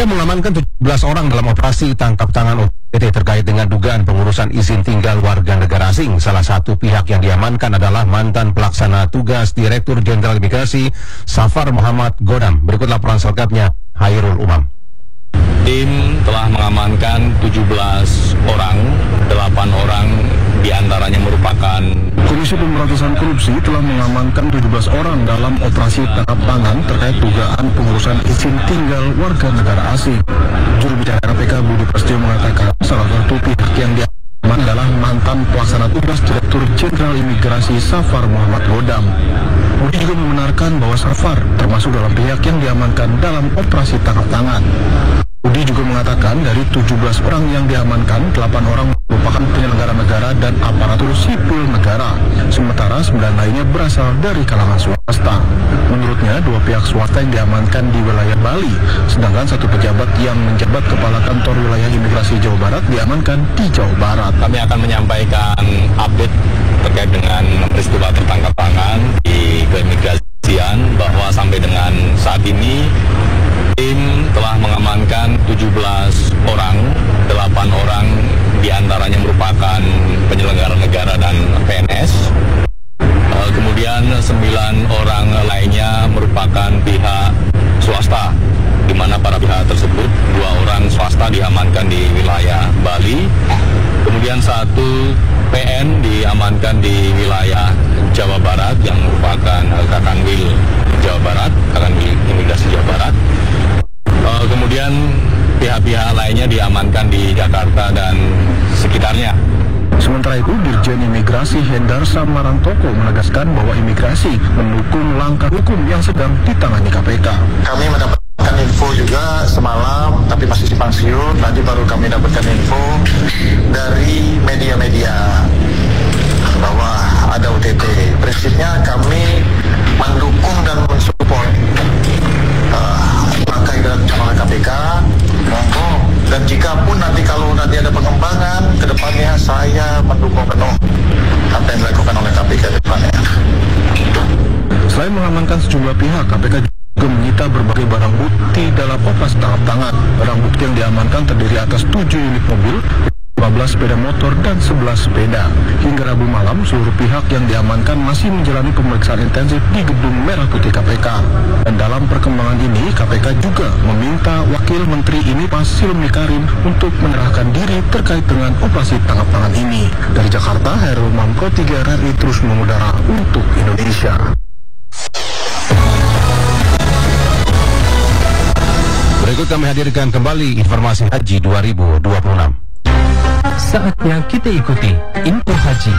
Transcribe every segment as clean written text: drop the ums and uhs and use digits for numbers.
KPK mengamankan 17 orang dalam operasi tangkap tangan OTT terkait dengan dugaan pengurusan izin tinggal warga negara asing. Salah satu pihak yang diamankan adalah mantan pelaksana tugas Direktur Jenderal Imigrasi Safar Muhammad Godam. Berikut laporan selengkapnya, Hairul Umam. Tim telah mengamankan 17 orang, 8 orang diantaranya merupakan Komisi Pemberantasan Korupsi telah mengamankan 17 orang dalam operasi tangkap tangan terkait dugaan pengurusan izin tinggal warga negara asing. Juru bicara KPK Budi Prasetyo mengatakan salah satu pihak yang diamankan adalah mantan pelaksana tugas Direktur Jenderal Imigrasi Safar Muhammad Godam. Budi juga membenarkan bahwa Safar termasuk dalam pihak yang diamankan dalam operasi tangkap tangan. Budi juga mengatakan dari 17 orang yang diamankan, 8 orang merupakan penyelenggara negara dan aparatur sipil negara, sementara 9 lainnya berasal dari kalangan swasta. Menurutnya, 2 pihak swasta yang diamankan di wilayah Bali, sedangkan 1 pejabat yang menjabat kepala kantor wilayah imigrasi Jawa Barat diamankan di Jawa Barat. Kami akan menyampaikan update terkait dengan peristiwa tertangkap tangan di keimigrasian bahwa sampai dengan saat ini tim telah mengamankan 17 orang, 8 orang diantaranya merupakan penyelenggara negara dan PNS. Kemudian 9 orang lainnya merupakan pihak swasta, di mana para pihak tersebut 2 orang swasta diamankan di wilayah Bali. Kemudian 1 PN diamankan di wilayah Jawa Barat yang merupakan Kakanwil Jawa Barat, Kakanwil Imigrasi Jawa Barat. Kemudian pihak-pihak lainnya diamankan di Jakarta dan sekitarnya. Sementara itu, Dirjen Imigrasi Hendar Samarantoko menegaskan bahwa imigrasi mendukung langkah hukum yang sedang ditangani KPK. Kami mendapatkan info juga semalam, tapi masih simpang siur. Tadi baru kami dapatkan info dari media-media bahwa ada OTT. Prinsipnya kami mendukung dan mensupport langkah yang dilakukan oleh KPK. Monggo. Dan jika pun kalau nanti ada pengembangan ke depannya, saya mendukung penuh apa yang dilakukan oleh KPK ke depannya. Selain mengamankan sejumlah pihak, KPK juga menyita berbagai barang bukti dalam operasi tangkap tangan. Barang bukti yang diamankan terdiri atas 7 unit mobil, 15 sepeda motor, dan 11 sepeda. Hingga Rabu malam, seluruh pihak yang diamankan masih menjalani pemeriksaan intensif di Gedung Merah Putih KPK. Dan dalam perkembangan ini, KPK juga meminta Wakil Menteri ini Silmi Karim untuk menyerahkan diri terkait dengan operasi tangkap tangan ini. Dari Jakarta, Hairul Umam, Pro 3 RRI terus mengudara untuk Indonesia. Berikut kami hadirkan kembali informasi Haji 2026. Saatnya kita ikuti info haji.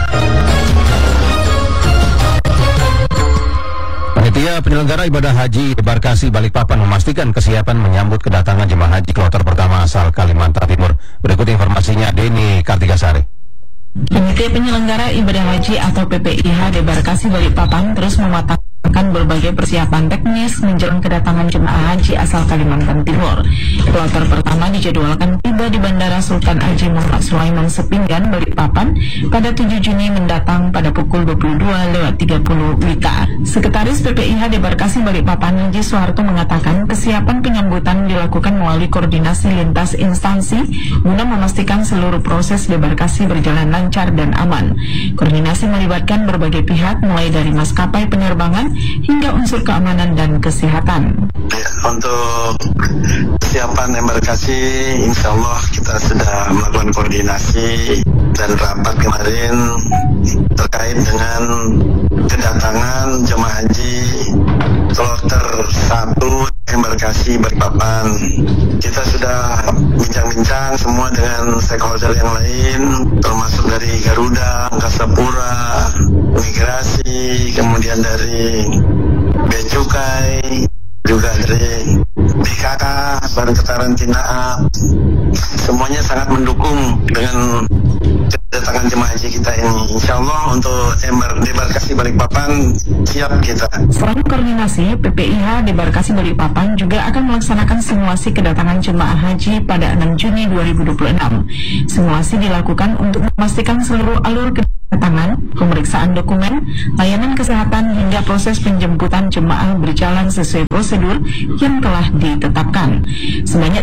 Panitia penyelenggara ibadah haji Embarkasi Balikpapan memastikan kesiapan menyambut kedatangan jemaah haji kloter pertama asal Kalimantan Timur. Berikut informasinya, Deni Kartigasari. Panitia penyelenggara ibadah haji atau PPIH Embarkasi Balikpapan terus mematangkan berbagai persiapan teknis menjelang kedatangan jemaah haji asal Kalimantan Timur. Kloter pertama dijadwalkan tiba di Bandara Sultan Haji Muhammad Sulaiman Sepinggan, Balikpapan pada 7 Juni mendatang pada pukul 22.30 WITA. Sekretaris PPIH Embarkasi Balikpapan Haji Soeharto mengatakan kesiapan penyambutan dilakukan melalui koordinasi lintas instansi guna memastikan seluruh proses debarkasi berjalan lancar dan aman. Koordinasi melibatkan berbagai pihak mulai dari maskapai penerbangan hingga unsur keamanan dan kesehatan. Ya, untuk kesiapan embarkasi, insya Allah kita sudah melakukan koordinasi dan rapat kemarin terkait dengan kedatangan jemaah haji kloter 1 embarkasi Balikpapan. Kita sudah bincang-bincang semua dengan stakeholder yang lain, termasuk dari Garuda, Angkasa Pura, Migrasi, kemudian dari Bea Cukai, juga dari BKK, Badan Kekarantinaan. Semuanya sangat mendukung dengan kedatangan jemaah haji kita ini. Insya Allah untuk Embarkasi Balikpapan siap kita. Selain koordinasi, PPIH Embarkasi Balikpapan juga akan melaksanakan simulasi kedatangan jemaah haji pada 6 Juni 2026. Simulasi dilakukan untuk memastikan seluruh alur kedatangan kedatangan, pemeriksaan dokumen, layanan kesehatan hingga proses penjemputan jemaah berjalan sesuai prosedur yang telah ditetapkan. Sebanyak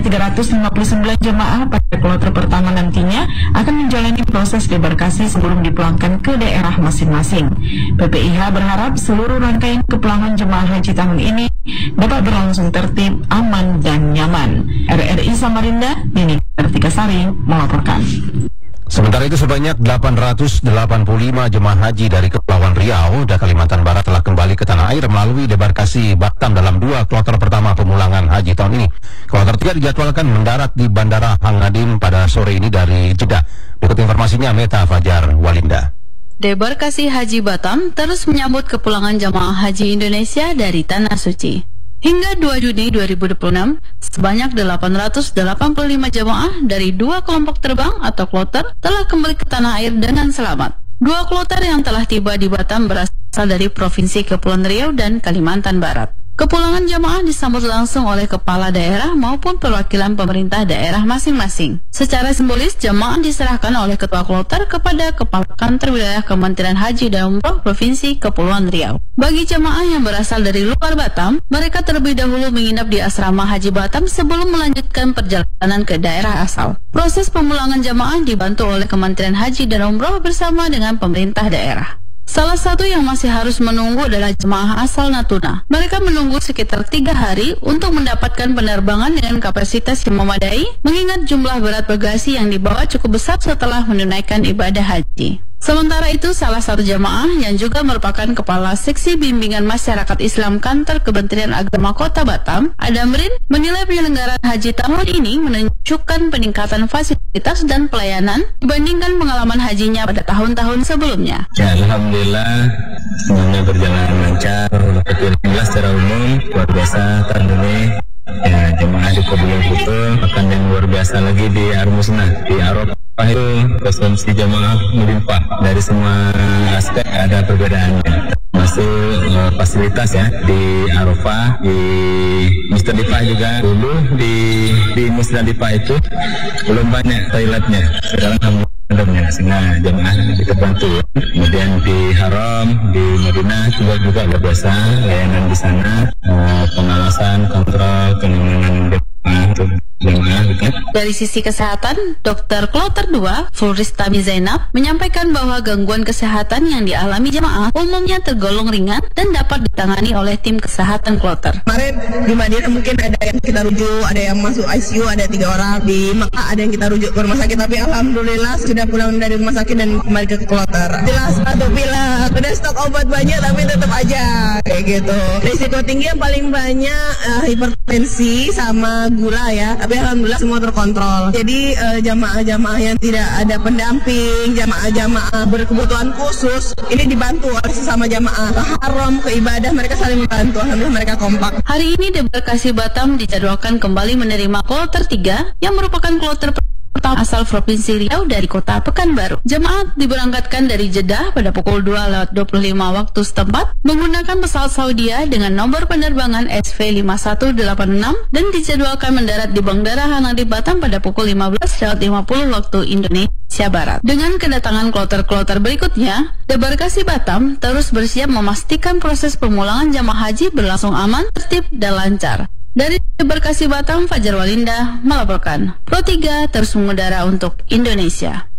359 jemaah pada kloter pertama nantinya akan menjalani proses debarkasi sebelum dipulangkan ke daerah masing-masing. PPIH berharap seluruh rangkaian kepulangan jemaah haji tahun ini dapat berlangsung tertib, aman, dan nyaman. RRI Samarinda, Nini Kartikasari melaporkan. Sementara itu sebanyak 885 jemaah haji dari Kepulauan Riau dan Kalimantan Barat telah kembali ke tanah air melalui debarkasi Batam dalam 2 kloter pertama pemulangan haji tahun ini. Kloter 3 dijadwalkan mendarat di Bandara Hang Nadim pada sore ini dari Jeddah. Berikut informasinya Meta Fajar Walinda. Debarkasi Haji Batam terus menyambut kepulangan jamaah haji Indonesia dari Tanah Suci. Hingga 2 Juni 2026, sebanyak 885 jemaah dari 2 kelompok terbang atau kloter telah kembali ke tanah air dengan selamat. 2 kloter yang telah tiba di Batam berasal dari Provinsi Kepulauan Riau dan Kalimantan Barat. Kepulangan jamaah disambut langsung oleh kepala daerah maupun perwakilan pemerintah daerah masing-masing. Secara simbolis, jamaah diserahkan oleh ketua kloter kepada kepala kantor wilayah Kementerian Haji dan Umroh Provinsi Kepulauan Riau. Bagi jamaah yang berasal dari luar Batam, mereka terlebih dahulu menginap di asrama Haji Batam sebelum melanjutkan perjalanan ke daerah asal. Proses pemulangan jamaah dibantu oleh Kementerian Haji dan Umroh bersama dengan pemerintah daerah. Salah satu yang masih harus menunggu adalah jemaah asal Natuna. Mereka menunggu sekitar 3 hari untuk mendapatkan penerbangan dengan kapasitas yang memadai, mengingat jumlah berat bagasi yang dibawa cukup besar setelah menunaikan ibadah haji. Sementara itu, salah satu jamaah yang juga merupakan Kepala Seksi Bimbingan Masyarakat Islam Kantor Kementerian Agama Kota Batam, Adamrin, menilai penyelenggaraan haji tahun ini menunjukkan peningkatan fasilitas dan pelayanan dibandingkan pengalaman hajinya pada tahun-tahun sebelumnya. Ya, alhamdulillah semuanya berjalan lancar. Alhamdulillah secara umum luar biasa tahun ini. Ya, jemaah di Kepulauan Riau akan yang luar biasa lagi di Armusna, di Arafah itu konsumsi jemaah melimpah dari semua aspek, ada perbedaannya. Masuk fasilitas ya di Arafah, di Musdalifah juga. Dulu di Musdalifah itu belum banyak toiletnya, sekarang alhamdulillah sehingga jemaah kita bantu. Kemudian di Haram, di Madinah juga luar biasa layanan di sana, pengawasan, kontrol, kenyamanan jemaah. Dari sisi kesehatan, Dr. Kloter 2, Fulristami Zainab, menyampaikan bahwa gangguan kesehatan yang dialami jemaah umumnya tergolong ringan dan dapat ditangani oleh tim kesehatan kloter. Kemarin di Madinah mungkin ada yang kita rujuk, ada yang masuk ICU, ada 3 orang. Di Mekah ada yang kita rujuk ke rumah sakit, tapi alhamdulillah sudah pulang dari rumah sakit dan kembali ke kloter. Jelas atau bila udah stok obat banyak tapi tetap aja kayak gitu. Risiko tinggi yang paling banyak hipertensi sama gula ya, tapi alhamdulillah semua terkontrol. Jadi jamaah-jamaah yang tidak ada pendamping, jamaah-jamaah berkebutuhan khusus, ini dibantu oleh sesama jamaah. Ke haram, ke ibadah, mereka saling membantu. Alhamdulillah mereka kompak. Hari ini debarkasi Batam dijadwalkan kembali menerima kloter 3 yang merupakan kloter pertama asal Provinsi Riau dari kota Pekanbaru. Jemaah diberangkatkan dari Jeddah pada pukul 2:25 waktu setempat menggunakan pesawat Saudia dengan nomor penerbangan SV5186 dan dijadwalkan mendarat di Bandara Hang Nadim Batam pada pukul 15:50 waktu Indonesia Barat. Dengan kedatangan kloter-kloter berikutnya, debarkasi Batam terus bersiap memastikan proses pemulangan jamaah haji berlangsung aman, tertib, dan lancar. Dari debarkasi Batam, Fajar Walinda melaporkan. Pro 3 terus mengudara untuk Indonesia.